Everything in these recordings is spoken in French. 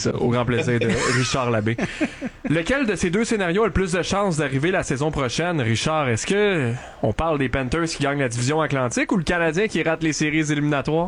ça, au grand plaisir de Richard Labbé. Lequel de ces deux scénarios a le plus de chances d'arriver la saison prochaine, Richard? Est-ce que on parle des Panthers qui gagnent la division Atlantique ou le Canadien qui rate les séries éliminatoires?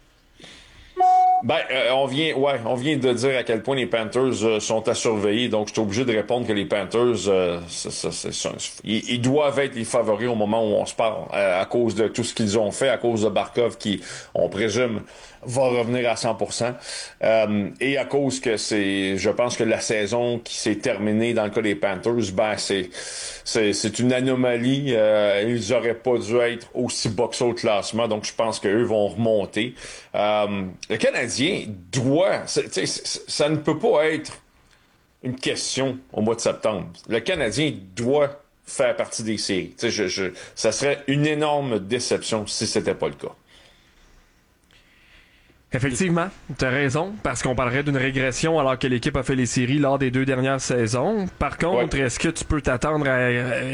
On vient de dire à quel point les Panthers sont à surveiller, donc je suis obligé de répondre que les Panthers, ils doivent être les favoris au moment où on se parle, à cause de tout ce qu'ils ont fait, à cause de Barkov qui, on présume, va revenir à 100%, et à cause que je pense que la saison qui s'est terminée dans le cas des Panthers, c'est une anomalie, ils auraient pas dû être aussi bas que ça au classement, donc je pense qu'eux vont remonter. Le Canadien doit, ça ne peut pas être une question au mois de septembre. Le Canadien doit faire partie des séries. Ça serait une énorme déception si c'était pas le cas. Effectivement, t'as raison, parce qu'on parlerait d'une régression alors que l'équipe a fait les séries lors des 2 dernières saisons. Par contre, Est-ce que tu peux t'attendre à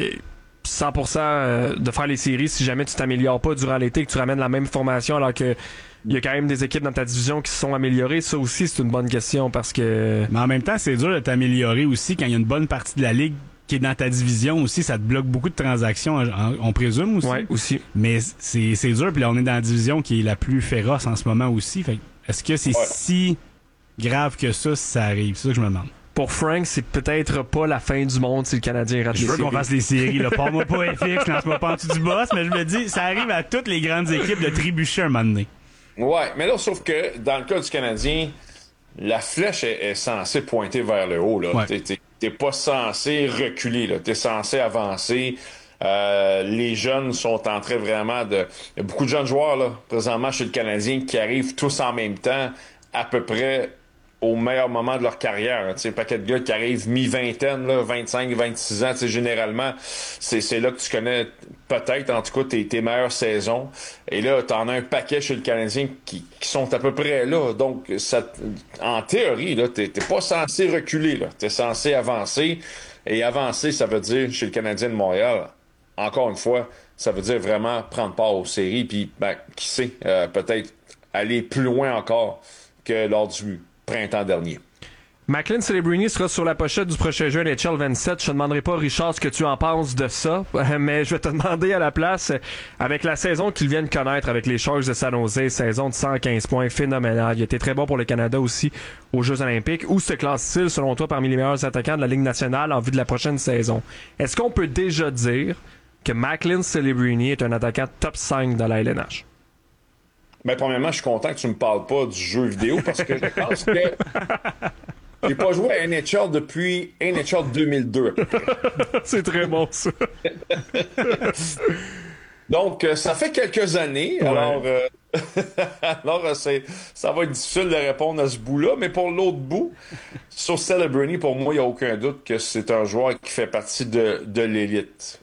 100% de faire les séries si jamais tu t'améliores pas durant l'été, que tu ramènes la même formation alors que il y a quand même des équipes dans ta division qui se sont améliorées? Ça aussi, c'est une bonne question parce que... Mais en même temps, c'est dur de t'améliorer aussi quand il y a une bonne partie de la ligue qui est dans ta division aussi. Ça te bloque beaucoup de transactions, on présume aussi. Ouais, aussi. Mais c'est dur, puis là, on est dans la division qui est la plus féroce en ce moment aussi. Fait est-ce que c'est si grave que ça si ça arrive? C'est ça que je me demande. Pour Frank, c'est peut-être pas la fin du monde si le Canadien rate les séries. Je veux qu'on fasse les séries, là. Parle-moi pas FX, lance-moi pas en dessous du boss, mais je me dis, ça arrive à toutes les grandes équipes de trébucher un moment donné. Ouais, mais là, sauf que dans le cas du Canadien, la flèche est censée pointer vers le haut, là. Ouais. T'es pas censé reculer, là. T'es censé avancer. Les jeunes sont en train vraiment de... Il y a beaucoup de jeunes joueurs, là, présentement, chez le Canadien, qui arrivent tous en même temps, à peu près au meilleur moment de leur carrière. Tu sais, paquet de gars qui arrivent mi-vingtaine, là, 25, 26 ans, tu sais, généralement, c'est là que tu connais peut-être, en tout cas, tes meilleures saisons. Et là, t'en as un paquet chez le Canadien qui sont à peu près là. Donc, en théorie, là, t'es pas censé reculer, là. T'es censé avancer. Et avancer, ça veut dire, chez le Canadien de Montréal, encore une fois, ça veut dire vraiment prendre part aux séries, puis, qui sait, peut-être aller plus loin encore que lors du printemps dernier. Macklin Celebrini sera sur la pochette du prochain jeu NHL 27. Je te demanderai pas, Richard, ce que tu en penses de ça, mais je vais te demander à la place, avec la saison qu'ils viennent connaître avec les Sharks de San Jose, saison de 115 points, phénoménal. Il a été très bon pour le Canada aussi aux Jeux olympiques. Où se classe-t-il, selon toi, parmi les meilleurs attaquants de la Ligue nationale en vue de la prochaine saison? Est-ce qu'on peut déjà dire que Macklin Celebrini est un attaquant top 5 dans la LNH? Ben, premièrement, je suis content que tu me parles pas du jeu vidéo parce que je pense que j'ai pas joué à NHL depuis NHL 2002. C'est très bon, ça. Donc, ça fait quelques années. Ouais. Alors, ça va être difficile de répondre à ce bout-là. Mais pour l'autre bout, sur Celebrini, pour moi, il n'y a aucun doute que c'est un joueur qui fait partie de l'élite.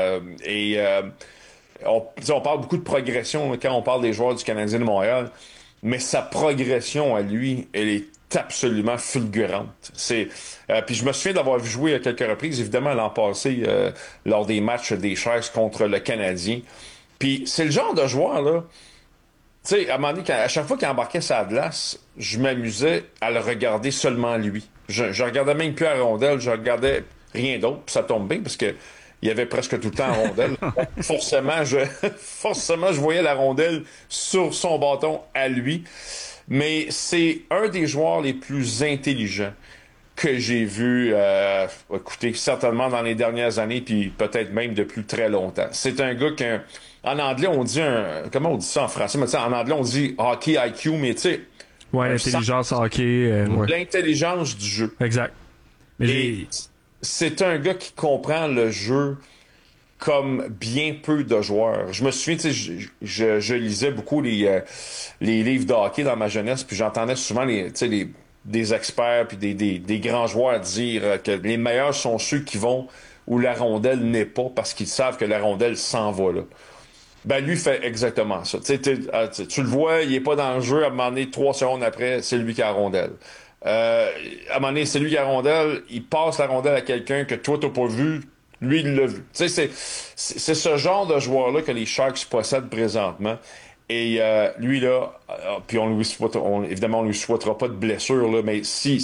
On parle beaucoup de progression quand on parle des joueurs du Canadien de Montréal, mais sa progression à lui, elle est absolument fulgurante. Puis je me souviens d'avoir vu jouer à quelques reprises, évidemment l'an passé, lors des matchs des Sharks contre le Canadien. Puis c'est le genre de joueur, là, tu sais, à un moment donné, à chaque fois qu'il embarquait sa glace, je m'amusais à le regarder seulement lui. Je regardais même plus à la rondelle, je regardais rien d'autre, puis ça tombe bien, parce que il y avait presque tout le temps la rondelle. forcément, je voyais la rondelle sur son bâton à lui. Mais c'est un des joueurs les plus intelligents que j'ai vu, écoutez, certainement dans les dernières années, puis peut-être même depuis très longtemps. C'est un gars en anglais, on dit comment on dit ça en français? Mais en anglais, on dit hockey IQ, mais tu sais... Ouais, l'intelligence hockey. Ouais. L'intelligence du jeu. Exact. Et c'est un gars qui comprend le jeu comme bien peu de joueurs. Je me souviens, tu sais, je lisais beaucoup les livres de hockey dans ma jeunesse, puis j'entendais souvent des experts puis des grands joueurs dire que les meilleurs sont ceux qui vont où la rondelle n'est pas parce qu'ils savent que la rondelle s'en va là. Ben lui fait exactement ça. Tu le vois, il est pas dans le jeu, à un moment donné, 3 secondes après, c'est lui qui a la rondelle. À un moment donné, c'est lui qui a la rondelle, il passe la rondelle à quelqu'un que toi t'as pas vu, lui il l'a vu. Tu sais, c'est ce genre de joueur-là que les Sharks possèdent présentement. Et lui là, puis évidemment on lui souhaitera pas de blessure là, mais si